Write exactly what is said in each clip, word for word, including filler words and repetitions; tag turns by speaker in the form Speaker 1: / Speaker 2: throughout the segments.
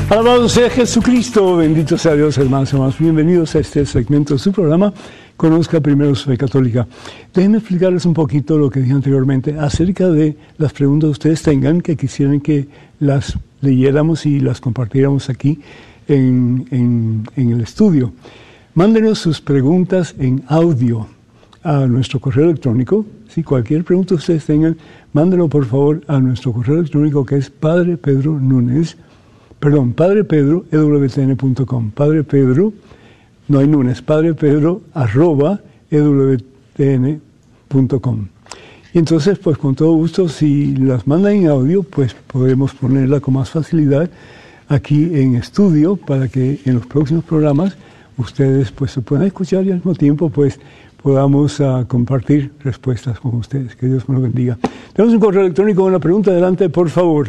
Speaker 1: Alabado sea Jesucristo, bendito sea Dios, hermanos y hermanos. Bienvenidos a este segmento de su programa, Conozca Primero su Fe Católica. Déjenme explicarles un poquito lo que dije anteriormente acerca de las preguntas que ustedes tengan que quisieran que las leyéramos y las compartiéramos aquí en, en, en el estudio. Mándenos sus preguntas en audio a nuestro correo electrónico. Si cualquier pregunta que ustedes tengan, mándenlo por favor a nuestro correo electrónico, que es Padre Pedro Núñez, perdón, Padre Pedro, e w t n punto com. Padre Pedro, no hay Núñez, Padre Pedro, arroba, e w t n punto com. Y entonces, pues con todo gusto, si las mandan en audio, pues podremos ponerla con más facilidad aquí en estudio para que en los próximos programas ustedes pues se puedan escuchar y al mismo tiempo pues podamos uh, compartir respuestas con ustedes. Que Dios me lo bendiga. Tenemos un correo electrónico con una pregunta. Adelante, por favor.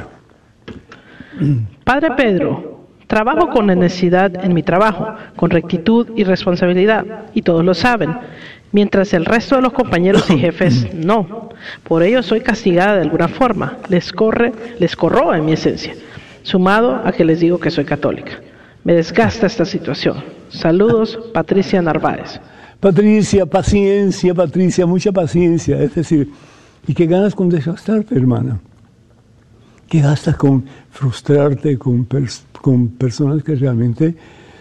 Speaker 2: Padre Pedro, trabajo con necesidad en mi trabajo, con rectitud y responsabilidad, y todos lo saben, mientras el resto de los compañeros y jefes no. Por ello soy castigada de alguna forma, les corre, les corroa en mi esencia, sumado a que les digo que soy católica. Me desgasta esta situación. Saludos, Patricia Narváez.
Speaker 1: Patricia, paciencia, Patricia, mucha paciencia. Es decir, ¿y qué ganas con desgastarte, hermana? ¿Qué gastas con frustrarte con, pers- con personas que realmente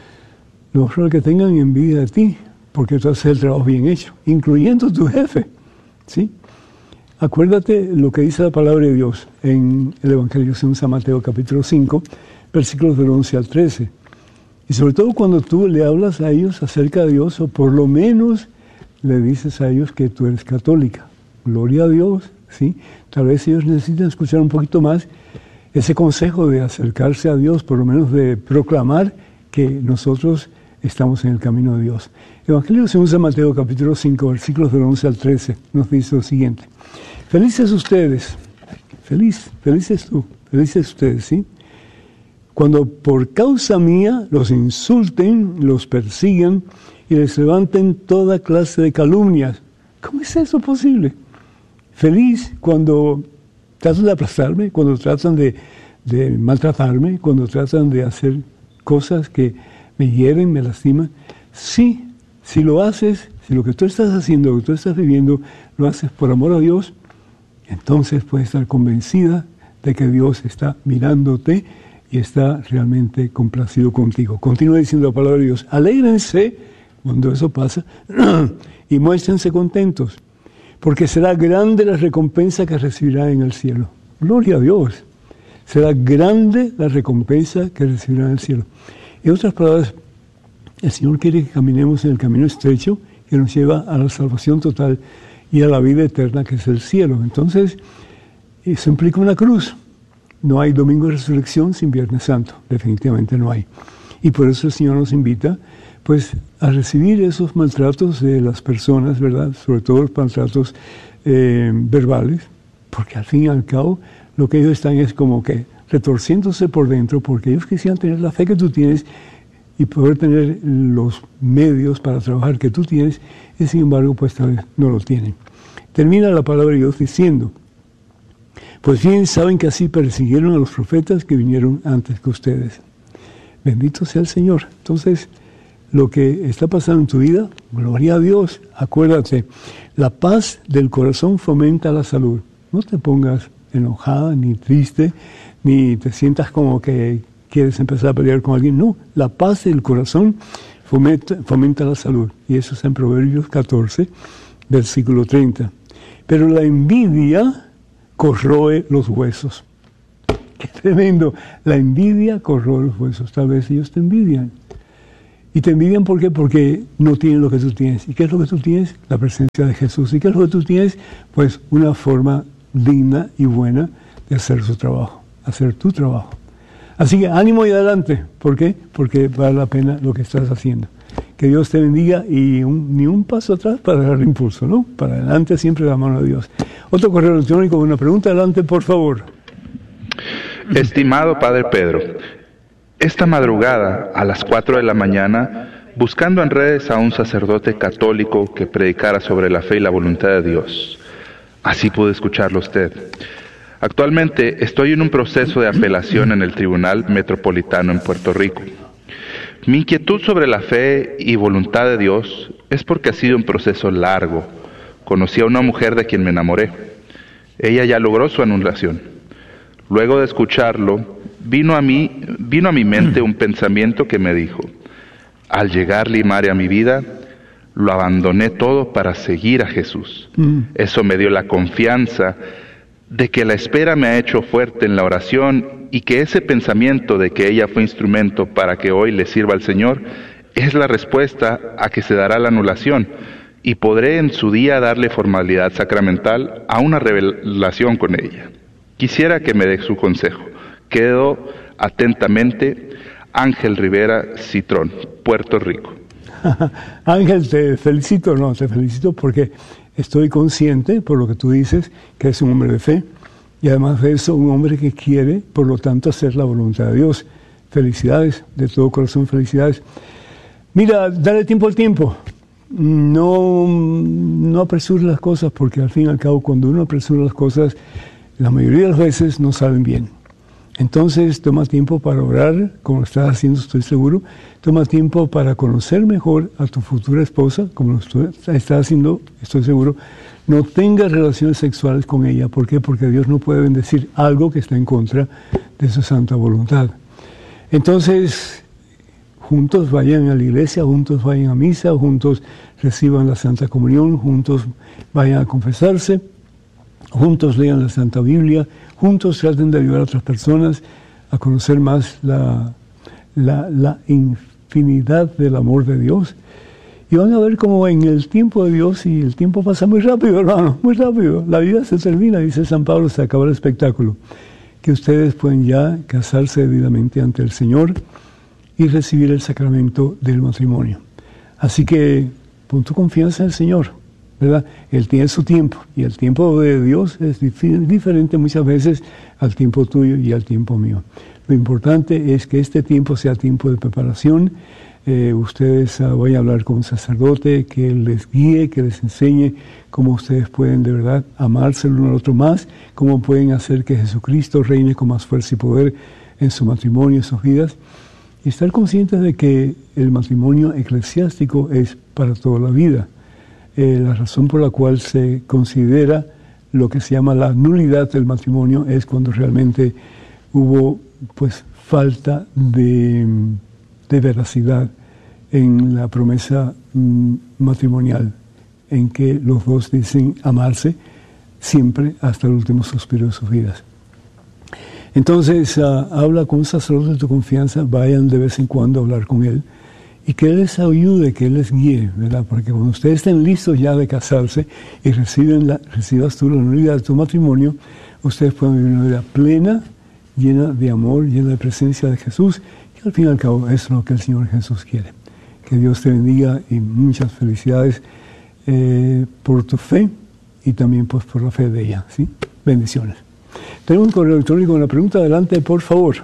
Speaker 1: no solo que tengan envidia de ti, porque tú haces el trabajo bien hecho, incluyendo tu jefe, ¿sí? Acuérdate lo que dice la palabra de Dios en el Evangelio según San Mateo capítulo cinco, versículos del once al trece. Y sobre todo cuando tú le hablas a ellos acerca de Dios, o por lo menos le dices a ellos que tú eres católica. Gloria a Dios, ¿sí? Tal vez ellos necesitan escuchar un poquito más ese consejo de acercarse a Dios, por lo menos de proclamar que nosotros estamos en el camino de Dios. Evangelio según San Mateo capítulo cinco, versículos del once al trece, nos dice lo siguiente. Felices ustedes, feliz, felices tú, felices ustedes, ¿sí? Cuando por causa mía los insulten, los persigan y les levanten toda clase de calumnias. ¿Cómo es eso posible? Feliz cuando tratan de aplastarme, cuando tratan de, de maltratarme, cuando tratan de hacer cosas que me hieren, me lastiman. Sí, si lo haces, si lo que tú estás haciendo, lo que tú estás viviendo, lo haces por amor a Dios, entonces puedes estar convencida de que Dios está mirándote y está realmente complacido contigo. Continúa diciendo la palabra de Dios. Alégrense cuando eso pasa y muéstrense contentos, porque será grande la recompensa que recibirán en el cielo. Gloria a Dios. Será grande la recompensa que recibirán en el cielo. En otras palabras, el Señor quiere que caminemos en el camino estrecho que nos lleva a la salvación total y a la vida eterna que es el cielo. Entonces, eso implica una cruz. No hay domingo de resurrección sin Viernes Santo, definitivamente no hay. Y por eso el Señor nos invita, pues, a recibir esos maltratos de las personas, ¿verdad? Sobre todo los maltratos eh, verbales, porque al fin y al cabo lo que ellos están es como que retorciéndose por dentro, porque ellos quisieran tener la fe que tú tienes y poder tener los medios para trabajar que tú tienes, y sin embargo, pues tal vez no lo tienen. Termina la palabra de Dios diciendo, pues bien, saben que así persiguieron a los profetas que vinieron antes que ustedes. Bendito sea el Señor. Entonces, lo que está pasando en tu vida, gloria a Dios. Acuérdate, la paz del corazón fomenta la salud. No te pongas enojada, ni triste, ni te sientas como que quieres empezar a pelear con alguien. No, la paz del corazón fomenta, fomenta la salud. Y eso está en Proverbios catorce, versículo treinta. Pero la envidia corroe los huesos. Qué tremendo. La envidia corroe los huesos. Tal vez ellos te envidian. Y te envidian ¿por qué? Porque no tienen lo que tú tienes. ¿Y qué es lo que tú tienes? La presencia de Jesús. ¿Y qué es lo que tú tienes? Pues una forma digna y buena de hacer su trabajo, hacer tu trabajo. Así que ánimo y adelante. ¿Por qué? Porque vale la pena lo que estás haciendo. Que Dios te bendiga y un, ni un paso atrás para dar impulso, ¿no? Para adelante siempre la mano de Dios. Otro correo electrónico con una pregunta. Adelante, por favor.
Speaker 3: Estimado Padre Pedro, esta madrugada a las cuatro de la mañana, buscando en redes a un sacerdote católico que predicara sobre la fe y la voluntad de Dios. Así pude escucharlo usted. Actualmente estoy en un proceso de apelación en el Tribunal Metropolitano en Puerto Rico. Mi inquietud sobre la fe y voluntad de Dios es porque ha sido un proceso largo. Conocí a una mujer de quien me enamoré. Ella ya logró su anulación. Luego de escucharlo, vino a mí, vino a mi mente un pensamiento que me dijo: al llegar Limare a mi vida, lo abandoné todo para seguir a Jesús. Mm. Eso me dio la confianza de que la espera me ha hecho fuerte en la oración y que ese pensamiento de que ella fue instrumento para que hoy le sirva al Señor es la respuesta a que se dará la anulación y podré en su día darle formalidad sacramental a una revelación con ella. Quisiera que me dé su consejo. Quedo atentamente, Ángel Rivera Citrón, Puerto Rico.
Speaker 1: Ángel, te felicito, no, te felicito porque estoy consciente, por lo que tú dices, que es un hombre de fe y además de eso, un hombre que quiere, por lo tanto, hacer la voluntad de Dios. Felicidades, de todo corazón, felicidades. Mira, dale tiempo al tiempo. No, no apresures las cosas, porque al fin y al cabo, cuando uno apresura las cosas, la mayoría de las veces no salen bien. Entonces, toma tiempo para orar, como lo estás haciendo, estoy seguro. Toma tiempo para conocer mejor a tu futura esposa, como lo estoy, estás haciendo, estoy seguro. No tengas relaciones sexuales con ella. ¿Por qué? Porque Dios no puede bendecir algo que está en contra de su santa voluntad. Entonces, juntos vayan a la iglesia, juntos vayan a misa, juntos reciban la Santa Comunión, juntos vayan a confesarse, juntos lean la Santa Biblia, juntos traten de ayudar a otras personas a conocer más la, la, la infinidad del amor de Dios. Y van a ver cómo en el tiempo de Dios, y el tiempo pasa muy rápido, hermano, muy rápido. La vida se termina, dice San Pablo, se acaba el espectáculo. Que ustedes pueden ya casarse debidamente ante el Señor y recibir el sacramento del matrimonio. Así que pon tu confianza en el Señor, ¿verdad? Él tiene su tiempo, y el tiempo de Dios es dif- diferente muchas veces al tiempo tuyo y al tiempo mío. Lo importante es que este tiempo sea tiempo de preparación. Eh, ustedes uh, vayan a hablar con un sacerdote que les guíe, que les enseñe cómo ustedes pueden de verdad amarse el uno al otro más, cómo pueden hacer que Jesucristo reine con más fuerza y poder en su matrimonio, en sus vidas. Y estar conscientes de que el matrimonio eclesiástico es para toda la vida. Eh, la razón por la cual se considera lo que se llama la nulidad del matrimonio es cuando realmente hubo pues falta de, de veracidad en la promesa mm, matrimonial, en que los dos dicen amarse siempre hasta el último suspiro de sus vidas. Entonces, uh, habla con un sacerdote de tu confianza, vayan de vez en cuando a hablar con él, y que él les ayude, que él les guíe, ¿verdad? Porque cuando ustedes estén listos ya de casarse y reciben la, recibas tú la nulidad de tu matrimonio, ustedes pueden vivir una vida plena, llena de amor, llena de presencia de Jesús, y al fin y al cabo eso es lo que el Señor Jesús quiere. Que Dios te bendiga y muchas felicidades eh, por tu fe y también pues, por la fe de ella, ¿sí? Bendiciones. Tenemos un correo electrónico con la pregunta. Adelante, por favor.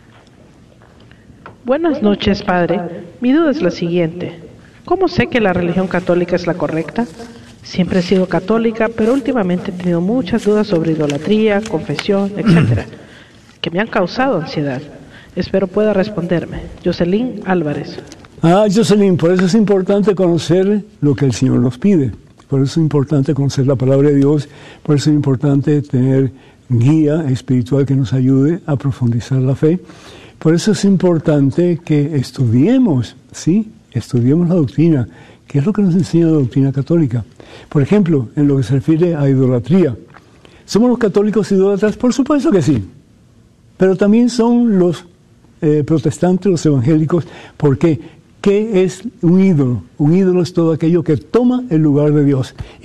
Speaker 2: Buenas noches, padre. Mi duda es la siguiente. ¿Cómo sé que la religión católica es la correcta? Siempre he sido católica, pero últimamente he tenido muchas dudas sobre idolatría, confesión, etcétera, que me han causado ansiedad. Espero pueda responderme. Jocelyn Álvarez.
Speaker 1: Ah, Jocelyn, por eso es importante conocer lo que el Señor nos pide. Por eso es importante conocer la palabra de Dios. Por eso es importante tener guía espiritual que nos ayude a profundizar la fe. Por eso es importante que estudiemos, ¿sí? Estudiemos la doctrina. ¿Qué es lo que nos enseña la doctrina católica? Por ejemplo, en lo que se refiere a idolatría. ¿Somos los católicos idólatras? Por supuesto que sí. Pero también son los eh, protestantes, los evangélicos. ¿Por qué? ¿Qué es un ídolo? Un ídolo es todo aquello que toma el lugar de Dios.